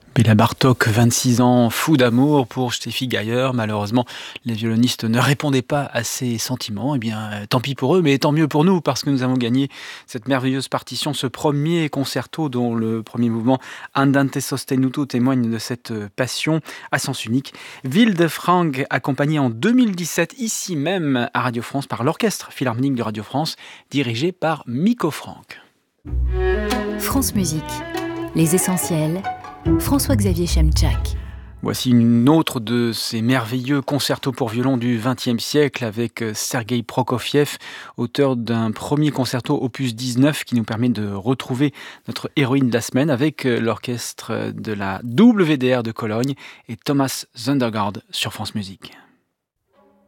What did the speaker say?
Béla Bartók, 26 ans, fou d'amour pour Steffi Gaillard. Malheureusement, les violonistes ne répondaient pas à ses sentiments. Eh bien, tant pis pour eux, mais tant mieux pour nous, parce que nous avons gagné cette merveilleuse partition, ce premier concerto dont le premier mouvement Andante sostenuto témoigne de cette passion à sens unique. Wilde-Franck, accompagné en 2017, ici même à Radio France, par l'Orchestre Philharmonique de Radio France, dirigé par Miko Franck. France Musique, les essentiels, François-Xavier Chemchak. Voici une autre de ces merveilleux concertos pour violon du XXe siècle avec Sergueï Prokofiev, auteur d'un premier concerto opus 19 qui nous permet de retrouver notre héroïne de la semaine avec l'orchestre de la WDR de Cologne et Thomas Zundergaard sur France Musique.